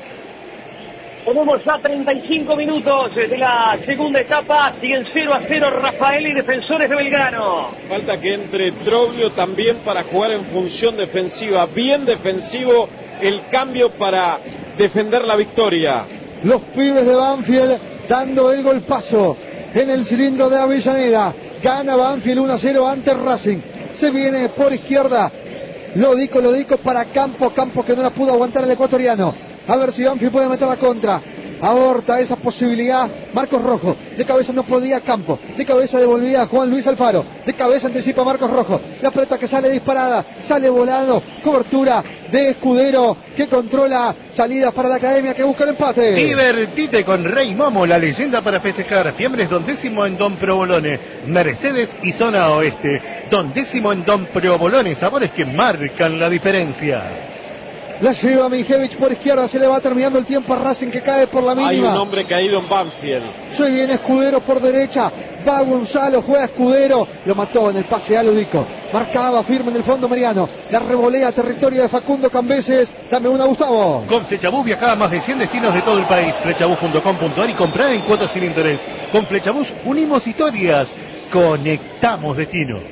Tenemos ya 35 minutos de la segunda etapa. Siguen 0-0 Rafael y Defensores de Belgrano. Falta que entre Troglio también para jugar en función defensiva. Bien defensivo el cambio para defender la victoria. Los pibes de Banfield dando el golpazo en el cilindro de Avellaneda. Gana Banfield 1-0 ante Racing. Se viene por izquierda. Lodico para Campo que no la pudo aguantar el ecuatoriano. A ver si Banfield puede meter la contra. Aborta esa posibilidad Marcos Rojo. De cabeza no podía Campo. De cabeza devolvía Juan Luis Alfaro. De cabeza anticipa Marcos Rojo. La pelota que sale disparada. Sale volando. Cobertura de Escudero, que controla. Salida para la Academia, que busca el empate. Divertite con Rey Momo, la leyenda para festejar. Fiambres Don Décimo en Don Provolone. Mercedes y Zona Oeste. Don Décimo en Don Provolone. Sabores que marcan la diferencia. La lleva Mijevich por izquierda, se le va terminando el tiempo a Racing, que cae por la mínima. Hay un hombre caído en Banfield. Se viene Escudero por derecha, va Gonzalo, juega Escudero, lo mató en el pase a Lodico. Marcaba firme en el fondo Mariano, la revolea a territorio de Facundo Cambeses. Dame una, Gustavo. Con Flechabús viaja a más de 100 destinos de todo el país. Flechabús.com.ar y comprar en cuotas sin interés. Con Flechabús unimos historias, conectamos destinos.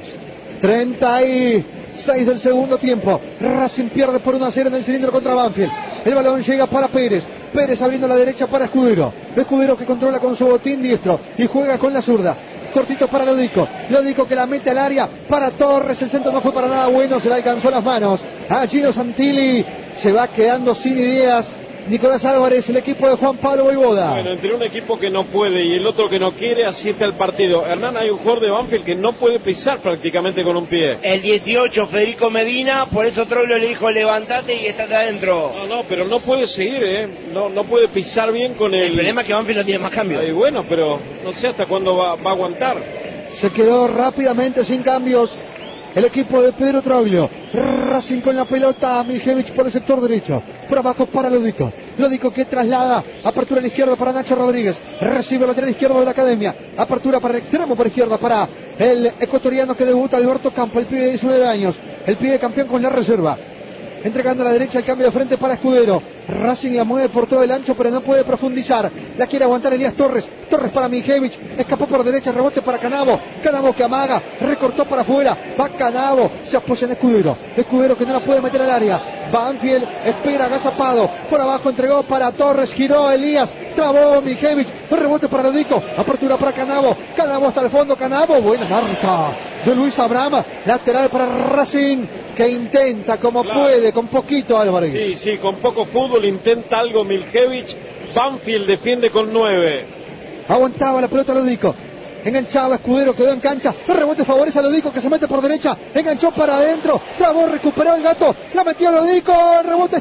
36 del segundo tiempo. Racing pierde por 1-0 en el cilindro contra Banfield. El balón llega para Pérez. Pérez abriendo la derecha para Escudero. Escudero que controla con su botín diestro y juega con la zurda. Cortito para Lodico. Lodico que la mete al área para Torres. El centro no fue para nada bueno. Se le alcanzó las manos a Gino Santilli. Se va quedando sin ideas Nicolás Álvarez, el equipo de Juan Pablo Vojvoda. Bueno, entre un equipo que no puede y el otro que no quiere, así está el partido. Hernán, hay un jugador de Banfield que no puede pisar prácticamente con un pie. El 18, Federico Medina, por eso Troilo le dijo levantate y estate adentro. No, pero no puede seguir, no puede pisar bien con el... El problema es que Banfield no tiene más cambio. Y bueno, pero no sé hasta cuándo va a aguantar. Se quedó rápidamente sin cambios el equipo de Pedro Troglio. Racing con la pelota, Miljevich por el sector derecho, por abajo para Lodico. Lodico que traslada, apertura a la izquierda para Nacho Rodríguez, recibe el lateral izquierdo de la Academia, apertura para el extremo por izquierda para el ecuatoriano que debuta, Alberto Campo, el pibe de 19 años, el pibe campeón con la reserva. Entregando a la derecha el cambio de frente para Escudero. Racing la mueve por todo el ancho, pero no puede profundizar. La quiere aguantar Elías Torres. Torres para Miljevich. Escapó por derecha, rebote para Canavo. Canavo que amaga, recortó para afuera. Va Canavo, se apoya en Escudero. Escudero que no la puede meter al área. Banfield espera, agazapado. Por abajo entregó para Torres, giró Elías. Trabó Miljevich. Rebote para Lodico. Apertura para Canavo. Canavo hasta el fondo. Canavo, buena marca de Luis Abraham. Lateral para Racing, que intenta como puede, con poquito Álvarez. Sí, con poco fútbol intenta algo Miljevich. Banfield defiende con 9. Aguantaba la pelota Lodico. Enganchaba Escudero, quedó en cancha. El rebote favorece a Lodico que se mete por derecha. Enganchó para adentro. Trabó, recuperó el gato. La metió Lodico. El rebote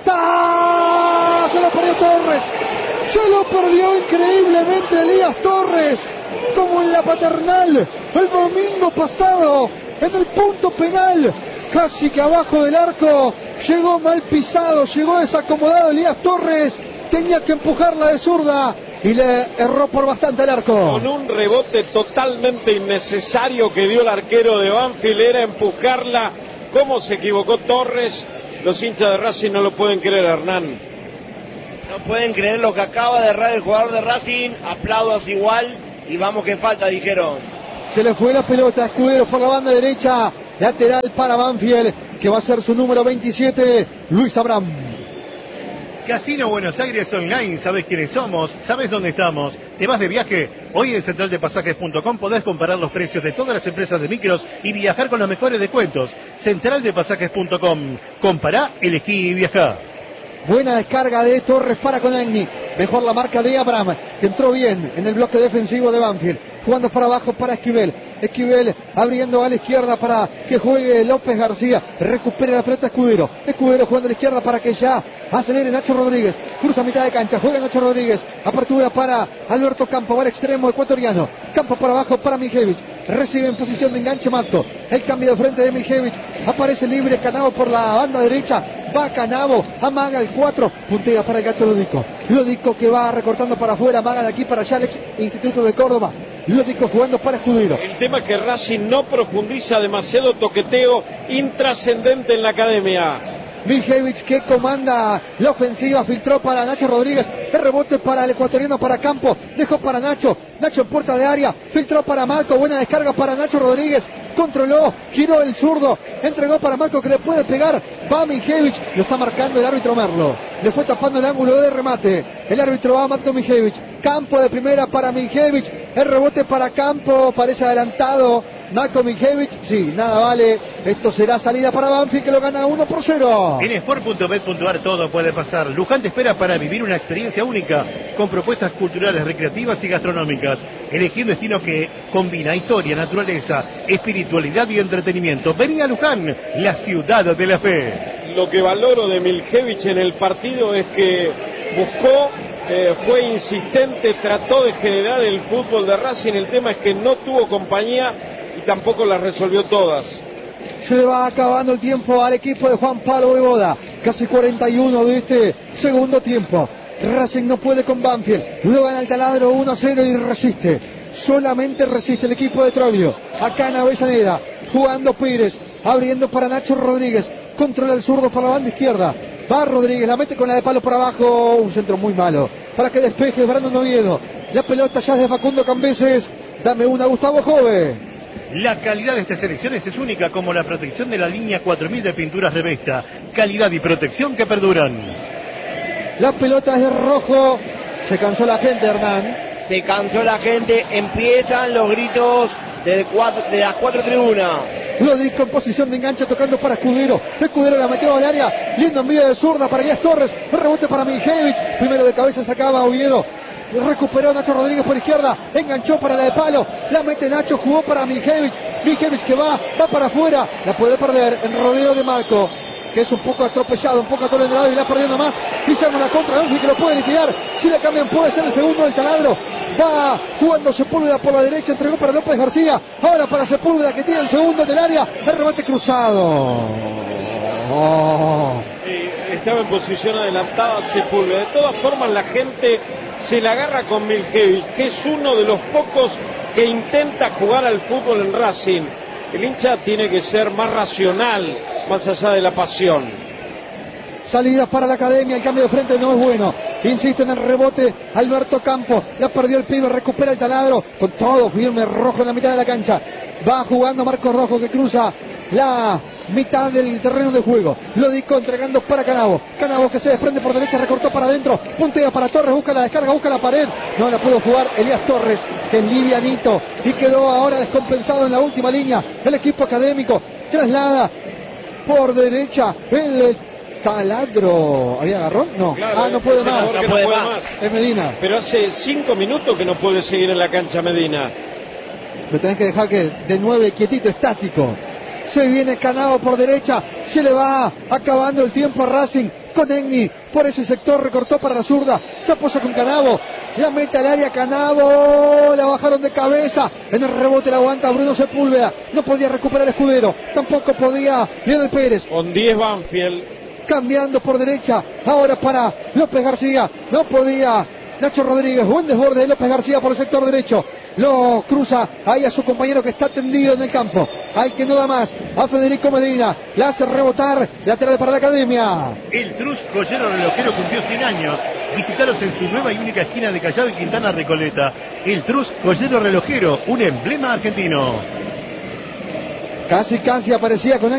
está. Se lo perdió Torres. Se lo perdió increíblemente Elías Torres. Como en la Paternal el domingo pasado. En el punto penal. Casi que abajo del arco. Llegó mal pisado. Llegó desacomodado Elías Torres. Tenía que empujarla de zurda y le erró por bastante el arco. Con un rebote totalmente innecesario que dio el arquero de Banfield, era empujarla. ¿Cómo se equivocó Torres? Los hinchas de Racing no lo pueden creer, Hernán. No pueden creer lo que acaba de errar el jugador de Racing. Aplaudos igual y vamos que falta, dijeron. Se le fue la pelota a Escudero por la banda derecha. Lateral para Banfield, que va a ser su número 27, Luis Abraham. Casino Buenos Aires Online, ¿sabes quiénes somos? ¿Sabes dónde estamos? ¿Te vas de viaje? Hoy en centraldepasajes.com podés comparar los precios de todas las empresas de micros y viajar con los mejores descuentos. Centraldepasajes.com. Compará, elegí y viajá. Buena descarga de Torres para Conagni. Mejor la marca de Abraham, que entró bien en el bloque defensivo de Banfield. Jugando para abajo para Esquivel. Esquivel abriendo a la izquierda para que juegue López García. Recupera la pelota Escudero. Escudero jugando a la izquierda para que ya acelere Nacho Rodríguez. Cruza mitad de cancha. Juega Nacho Rodríguez. Apertura para Alberto Campo. Va al extremo ecuatoriano. Campo para abajo para Miljevich. Recibe en posición de enganche Mato. El cambio de frente de Miljevich. Aparece libre Canavo por la banda derecha. Va Canavo. Amaga el 4. Puntea para el gato Lodico. Lodico que va recortando para afuera. Amaga de aquí para allá el Instituto de Córdoba. Lodico jugando para Escudero. El tema es que Racing no profundiza, demasiado toqueteo intrascendente en la Academia. Miljevich que comanda la ofensiva, filtró para Nacho Rodríguez, el rebote para el ecuatoriano, para Campo, dejó para Nacho en puerta de área, filtró para Marco, buena descarga para Nacho Rodríguez, controló, giró el zurdo, entregó para Marco que le puede pegar, va Miljevich, lo está marcando el árbitro Merlo, le fue tapando el ángulo de remate, el árbitro va a Marco Miljevich, Campo de primera para Miljevich, el rebote para Campo, parece adelantado Marco Miljevich, sí, nada vale, esto será salida para Banfield que lo gana 1-0. En sport.bet.ar todo puede pasar. Luján te espera para vivir una experiencia única con propuestas culturales, recreativas y gastronómicas. Elegí un destino que combina historia, naturaleza, espiritualidad y entretenimiento. Vení a Luján, la ciudad de la fe. Lo que valoro de Miljevich en el partido es que buscó, fue insistente, trató de generar el fútbol de Racing. El tema es que no tuvo compañía y tampoco las resolvió todas. Se le va acabando el tiempo al equipo de Juan Pablo Vojvoda. Casi 41 de este segundo tiempo. Racing no puede con Banfield. Lo gana el taladro 1-0 y resiste. Solamente resiste el equipo de Troglio. Acá en Avellaneda. Jugando Pérez. Abriendo para Nacho Rodríguez. Controla el zurdo por la banda izquierda. Va Rodríguez. La mete con la de palo por abajo. Un centro muy malo. Para que despeje Brandon Oviedo. La pelota ya es de Facundo Cambeses. Dame una, Gustavo Jove. La calidad de estas selecciones es única, como la protección de la línea 4000 de pinturas Revesta. Calidad y protección que perduran. La pelota es de Rojo. Se cansó la gente, Hernán. Se cansó la gente, empiezan los gritos de las cuatro tribunas. Lo disco en posición de enganche tocando para Escudero. Escudero la metió al área. Lindo envío de zurda para Elías Torres. Rebote para Miljevich. Primero de cabeza sacaba Oviedo. Recuperó Nacho Rodríguez por izquierda. Enganchó para la de palo. La mete Nacho. Jugó para Miljevich. Miljevich que va para afuera. La puede perder en rodeo de Marco, que es un poco atropellado, un poco atolondrado y la perdiendo más. Y se arma la contra Banfield, que lo puede liquidar. Si la cambian puede ser el segundo del taladro. Va jugando Sepúlveda por la derecha, entregó para López García. Ahora para Sepúlveda, que tiene el segundo del área. El remate cruzado. Estaba en posición adelantada Sepúlveda. De todas formas, la gente se la agarra con Miljevich, que es uno de los pocos que intenta jugar al fútbol en Racing. El hincha tiene que ser más racional, más allá de la pasión. Salidas para la Academia, el cambio de frente no es bueno. Insiste en el rebote Alberto Campo. La perdió el pibe, recupera el taladro. Con todo firme, Rojo en la mitad de la cancha. Va jugando Marcos Rojo, que cruza la mitad del terreno de juego. Lo disco entregando para Canavo. Canavo que se desprende por derecha, recortó para adentro. Puntea para Torres, busca la descarga, busca la pared. No la pudo jugar Elías Torres, que es livianito. Y quedó ahora descompensado en la última línea. El equipo académico traslada por derecha el taladro. ¿Había agarrón? No. Claro, no puede más. No puede más. Es Medina. Pero hace 5 minutos que no puede seguir en la cancha Medina. Lo tenés que dejar que de 9 quietito, estático. Se viene Canavo por derecha. Se le va acabando el tiempo a Racing. Con Egni por ese sector, recortó para la zurda. Se apoya con Canavo. La mete al área Canavo. La bajaron de cabeza. En el rebote la aguanta Bruno Sepúlveda. No podía recuperar Escudero. Tampoco podía Lionel Pérez. Con 10 Banfield. Cambiando por derecha. Ahora para López García. No podía Nacho Rodríguez. Buen desborde de López García por el sector derecho. Lo cruza ahí a su compañero que está tendido en el campo. Hay que no da más. A Federico Medina. La hace rebotar. Lateral para la Academia. El Trus Joyero Relojero cumplió 100 años. Visítalos en su nueva y única esquina de Callao y Quintana Recoleta. El Trus Joyero Relojero, un emblema argentino. Casi aparecía con